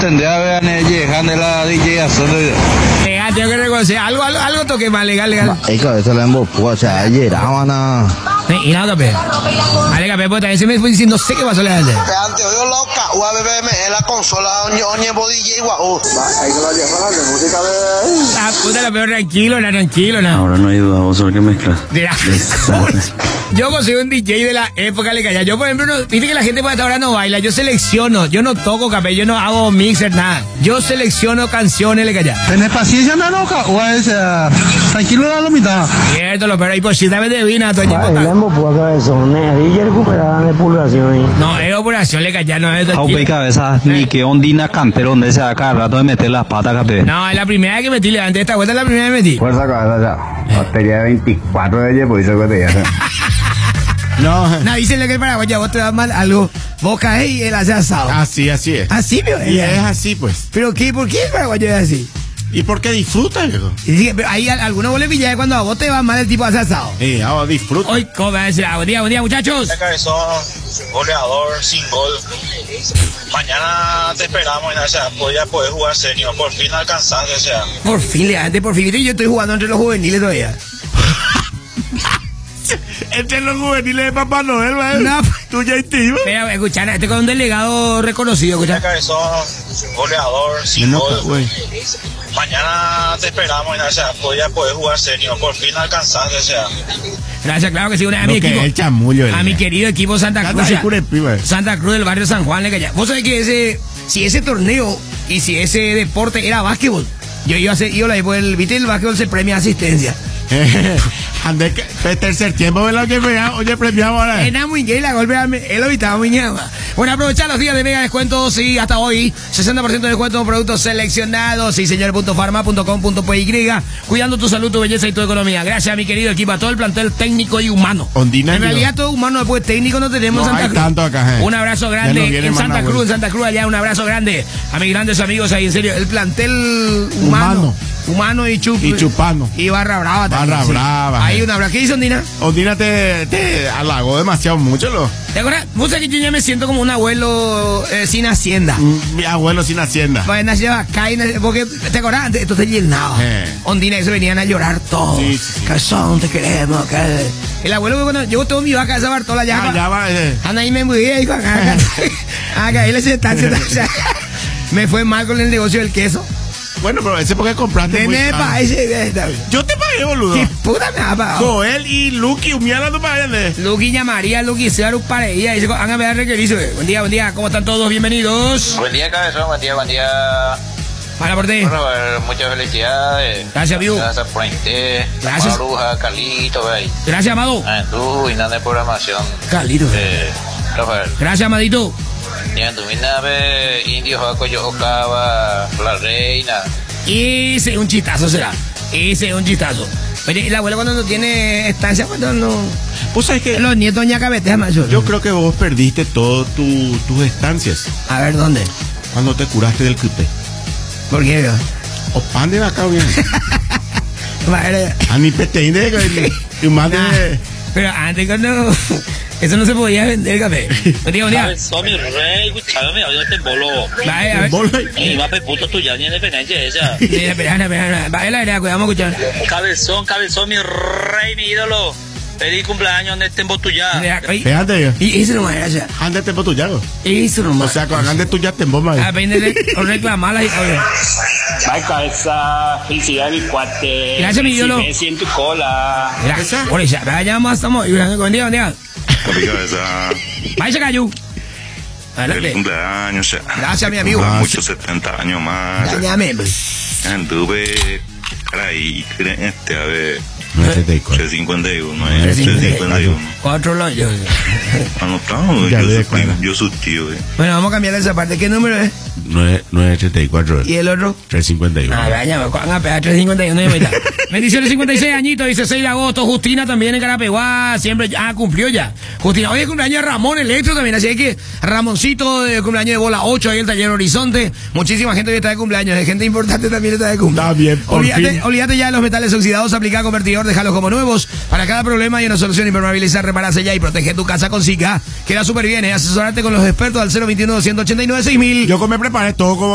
Tendría a ver a la DJ haciendo. Legal, tengo que reconocer. Algo toque más, legal. Es que a veces la embopuda, o sea, ayer, no. Y nada, capé. Ale, capé, pues también se me fue diciendo, no sé qué pasó, legal. Antes yo loca, UABBM en la consola, oñe body DJ, guau. Ahí se la lleva la música de. Ah, puta, la peor, tranquilo, no. Ahora no hay duda, vos sos el que mezclas. Yo consigo un DJ de la época, le calla. Yo, por ejemplo, viste que la gente por hasta ahora no baila. Yo selecciono, yo no toco, capé, yo no hago mixer, nada. Yo selecciono canciones, le calla. ¿Tenés paciencia, no, loca? O sea, tranquilo, la mitad. Cierto, lo peor, y por si también de vina, todo el tiempo. DJ recuperada de pulgación. No, es operación, le calla, no es de Aupe cabeza, ni que ondina cantero donde se da cada rato de meter las patas, capé. No, es la primera vez que metí, levante esta vuelta, es la primera vez que metí. Fuerza cabeza ya. Batería de 24 de ella, pues eso que te ya. No, dísele que el paraguayo vos te da mal algo. Vos caes y él hace asado. Así es. Así, pero Y es así, pues. ¿Pero qué? ¿Por qué el paraguayo es así? ¿Y por qué disfruta, viejo? Y dice, pero hay algunos goles pillados cuando a vos te va mal el tipo hace asado. Sí, ahora disfruta. Hoy, ¿cómo va a decir? Buen día, muchachos. Cabezón, goleador, sin gol. Mañana te esperamos, o sea, ya puedes jugar serio. Por fin alcanzaste, o sea. Por fin. Y yo estoy jugando entre los juveniles todavía. Entre los juveniles de Papá Noel, ¿vale? No. Tuya y tío. Mira, escuchar, este con un delegado reconocido, escuchar. Cabezón, goleador, sin gol. Mañana te esperamos, o sea, ya puedes jugar serio. Por fin alcanzaste, o sea. Gracias, claro que sí. A mi equipo. El chamullo, a mi querido equipo Santa Cruz. Santa Cruz del barrio San Juan, le calla. Vos sabés que si ese torneo y si ese deporte era básquetbol, yo iba a hacer, viste, el básquetbol se premia asistencia. Andé tercer tiempo, ¿verdad? Que oye, premiamos ahora. Era muy gay la golpe, él evitaba muy ñama. Bueno, aprovechar los días de mega descuentos, sí, hasta hoy, 60% de descuento en productos seleccionados, sí, señor, .farma.com.py, cuidando tu salud, tu belleza y tu economía. Gracias, mi querido equipo, a todo el plantel técnico y humano. Ondina, en realidad, todo humano, después técnico no tenemos en Santa Cruz. Tanto acá, un abrazo grande en Santa Cruz, allá, un abrazo grande a mis grandes amigos ahí, en serio, el plantel humano y chupano. Y barra brava también. Barra brava. Hay una brava. ¿Qué dice Ondina? Ondina te halagó demasiado mucho, ¿Te acuerdas? Vos sabés que yo ya me siento como un abuelo sin hacienda. Mi abuelo sin hacienda. Pues nació acá porque, ¿te acuerdas? Antes esto está llenado. Ondina y eso venían a llorar todos. Sí. Calzón, te queremos. El abuelo, cuando yo tengo mi vaca esa Bartola ya. Anda ahí me mudé y acá él se está. Me fue mal con el negocio del queso. Bueno, pero ese porque compraste muy caro. Yo te pagué, boludo. ¿Qué puta me ha pagado? Joel y Lucky, humillando para él. Lucky llamaría, Lucky se va a un pareilla. Dice, hágame dar requerizo. Buen día, ¿cómo están todos? Bienvenidos. Buen día, cabezón, buen día. Para por ti. Bueno, muchas felicidades. Gracias, Viu. Gracias por interés. Gracias. Maruja, Carlito, güey. Gracias, Amado. Tú y nada de programación. Carlito. Rafael. Gracias, Amadito. Ya tu nave, Indio, Jaco, yo, Ocava, la reina. Ese es un chistazo, será. Oye, el abuelo cuando no tiene estancia, cuando no. Pues sabes que los nietos ya cabetean mayor. Yo creo que vos perdiste todas tus estancias. A ver, ¿dónde? Cuando te curaste del gripe. ¿Por qué, viejo? O pan de vaca, bien. A mi peteína y más de. Pero antes cuando. Eso no se podía vender, café. Buen día. Soy mi rey, escúchame, ahorita te bolo. Vaya, a ver. Y va a puto tuya, ni independencia esa. Espera. Vaya la idea, cuidado, vamos a escuchar. Cabezón, mi rey, mi ídolo. Feliz cumpleaños, ande te embotellado. Fíjate. Y eso nomás era ya. Ande te embotellado. Eso nomás. O sea, cuando ande tú ya te embomba. O reclamarla y. Ay, cabeza, felicidad, mi cuate. Gracias, mi ídolo. Me siento cola. Gracias. Por eso, vaya más, estamos. Buen día. Vaya, Cayu. Feliz cumpleaños. Gracias, mi amigo. Muchos 70 años más. Dañame. Anduve ahí, a ver. 351, 351. 4 años. Anotado, yo soy tío. Bueno, vamos a cambiar esa parte. ¿Qué número es? 934. ¿Y el otro? 351. Vaya, me van a pegar 351. Bendiciones, 56 añitos, dice 6 de agosto. Justina también en Carapeguá, siempre cumplió ya. Justina, hoy es cumpleaños de Ramón Electro también, así que Ramoncito de cumpleaños de bola 8 ahí en el taller Horizonte. Muchísima gente hoy está de cumpleaños, de gente importante también está de cumpleaños. Está bien, olvídate ya de los metales oxidados, aplica convertidor, déjalos como nuevos. Para cada problema hay una solución: impermeabilizar, repararse ya y protege tu casa con SICA. Queda súper bien, asesorarte con los expertos al 021-289-6000. Yo me preparé todo como